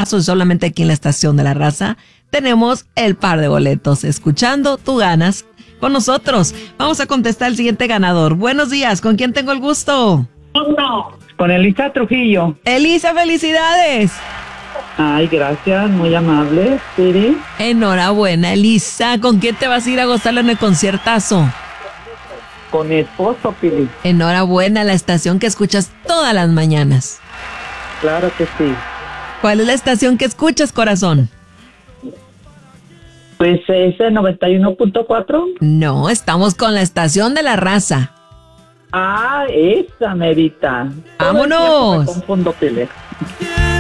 conciertazo y solamente aquí en la Estación de la Raza tenemos el par de boletos. Escuchando, tú ganas con nosotros. Vamos a contestar al siguiente ganador. Buenos días, ¿con quién tengo el gusto? Con Elisa Trujillo. Elisa, felicidades. Ay, gracias, muy amable, Siri. Enhorabuena, Elisa. ¿Con quién te vas a ir a gozarlo en el conciertazo? Con mi esposo, Pili. Enhorabuena, la estación que escuchas todas las mañanas. Claro que sí. ¿Cuál es la estación que escuchas, corazón? Pues ese 91.4. No, estamos con la Estación de la Raza. Ah, esa merita. ¡Vámonos! Me confundo, Pili.